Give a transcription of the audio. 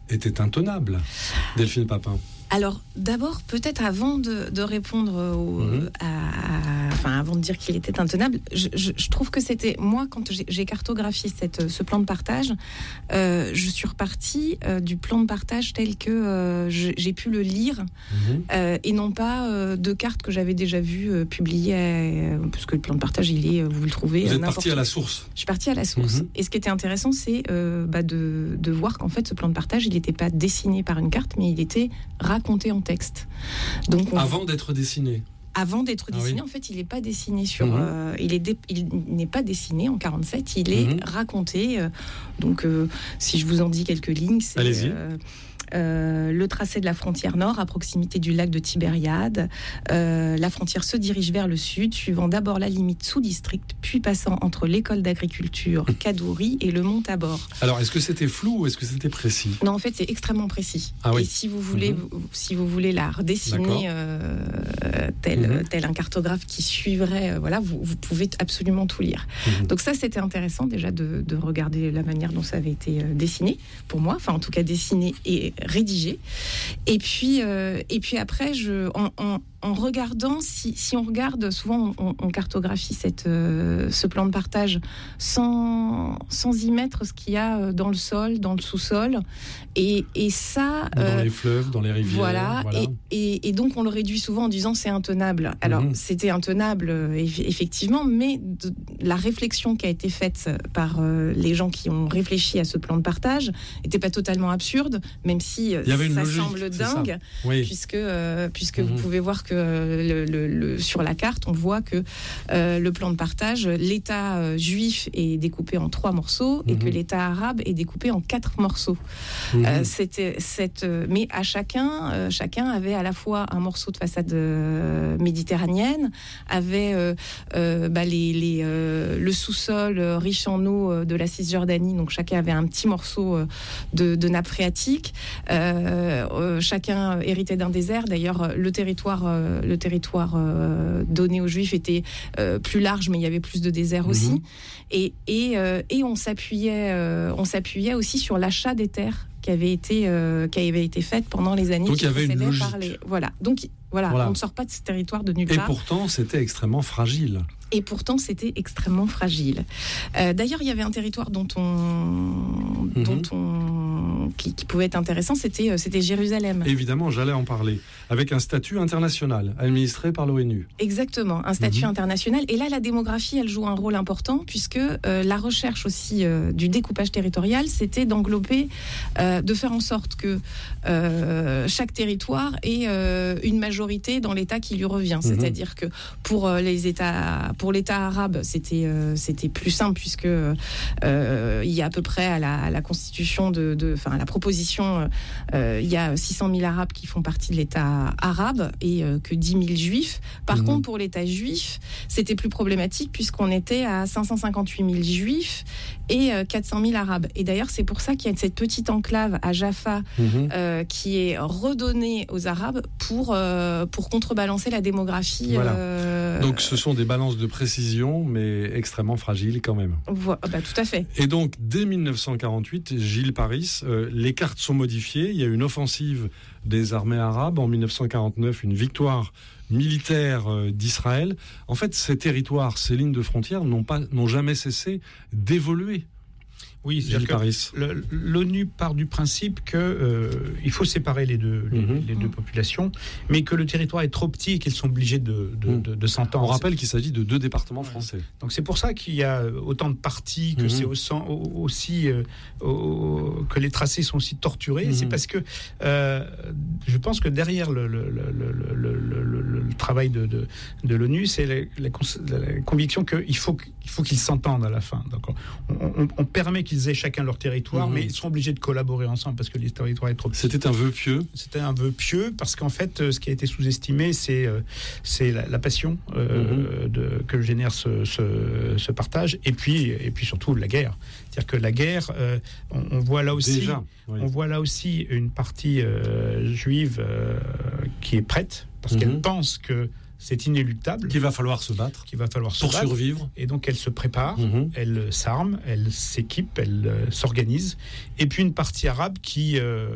était intenable, Delphine Papin. Alors, d'abord, peut-être avant de répondre avant de dire qu'il était intenable, je trouve que c'était... Moi, quand j'ai cartographié ce plan de partage, je suis repartie du plan de partage tel que j'ai pu le lire, et non pas de cartes que j'avais déjà vues publiées, parce que le plan de partage, vous le trouvez... Vous êtes partie à la source. Je suis partie à la source. Et ce qui était intéressant, c'est de voir qu'en fait, ce plan de partage, il n'était pas dessiné par une carte, mais il était raconté en texte. Donc avant d'être dessiné. Avant d'être dessiné, en fait, il n'est pas dessiné sur. Il n'est pas dessiné en 47. Il est raconté. Si je vous en dis quelques lignes, c'est. Allez-y. Le tracé de la frontière nord à proximité du lac de Tibériade. La frontière se dirige vers le sud, suivant d'abord la limite sous-district, puis passant entre l'école d'agriculture Kadouri et le mont Tabor. Alors, est-ce que c'était flou ou est-ce que c'était précis ? Non, en fait, c'est extrêmement précis. Et si vous voulez la redessiner tel un cartographe qui suivrait, vous pouvez absolument tout lire. Donc ça, c'était intéressant déjà de regarder la manière dont ça avait été dessiné, pour moi, enfin en tout cas dessiné et rédigé. Et puis après, en regardant, si on regarde, souvent on cartographie ce plan de partage sans y mettre ce qu'il y a dans le sol, dans le sous-sol, et ça... Dans les fleuves, dans les rivières. Voilà. Et donc on le réduit souvent en disant c'est intenable. Alors c'était intenable, effectivement, mais la réflexion qui a été faite par les gens qui ont réfléchi à ce plan de partage n'était pas totalement absurde, même si ça semble dingue, puisque vous pouvez voir que sur la carte, on voit que le plan de partage, l'État juif est découpé en 3 morceaux et que l'État arabe est découpé en 4 morceaux. Mais à chacun avait à la fois un morceau de façade méditerranéenne, avait le sous-sol riche en eau de la Cisjordanie, donc chacun avait un petit morceau de nappe phréatique. Chacun héritait d'un désert. D'ailleurs, le territoire donné aux Juifs était plus large, mais il y avait plus de désert aussi. Et on s'appuyait aussi sur l'achat des terres qui avait été faite pendant les années qui précédaient par les... Voilà. Donc on ne sort pas de ce territoire de nulle part. Et pourtant, c'était extrêmement fragile. D'ailleurs, il y avait un territoire qui pouvait être intéressant, c'était Jérusalem. Évidemment, j'allais en parler. Avec un statut international, administré par l'ONU. Exactement, un statut international. Et là, la démographie, elle joue un rôle important, puisque la recherche aussi du découpage territorial, c'était d'englober, de faire en sorte que chaque territoire ait une majorité dans l'État qui lui revient. C'est-à-dire que pour l'État arabe, c'était plus simple, puisque il y a à peu près à la constitution à la proposition, il y a 600 000 Arabes qui font partie de l'État arabe et que 10 000 Juifs. Par contre, pour l'État juif, c'était plus problématique puisqu'on était à 558 000 Juifs et 400 000 Arabes. Et d'ailleurs, c'est pour ça qu'il y a cette petite enclave à Jaffa qui est redonnée aux Arabes pour contrebalancer la démographie. Voilà. Donc, ce sont des balances de précision, mais extrêmement fragiles quand même. Tout à fait. Et donc, dès 1948, Gilles Paris, les cartes sont modifiées. Il y a une offensive des armées arabes. En 1949, une victoire militaire d'Israël. En fait, ces territoires, ces lignes de frontières n'ont jamais cessé d'évoluer. Oui, c'est-à-dire que l'ONU part du principe qu'il faut séparer les deux populations, mais que le territoire est trop petit et qu'ils sont obligés de s'entendre. On rappelle qu'il s'agit de 2 départements français. Donc c'est pour ça qu'il y a autant de parties, que c'est aussi que les tracés sont aussi torturés. C'est parce que je pense que derrière le travail de l'ONU, c'est la conviction qu'il faut qu'ils s'entendent à la fin. Donc on permet qu'ils aient chacun leur territoire, mais ils sont obligés de collaborer ensemble parce que les territoires sont trop petits. C'était un vœu pieux. C'était un vœu pieux parce qu'en fait, ce qui a été sous-estimé, c'est la passion que génère ce partage, et puis surtout la guerre. C'est-à-dire que la guerre, on voit là aussi une partie juive qui est prête parce qu'elle pense que c'est inéluctable. Qu'il va falloir se battre. Pour survivre. Et donc, elle se prépare, elle s'arme, elle s'équipe, elle s'organise. Et puis, une partie arabe qui